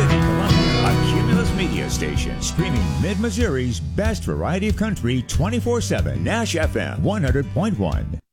City, Columbia, a Cumulus Media station, streaming Mid-Missouri's best variety of country 24/7. Nash FM 100.1.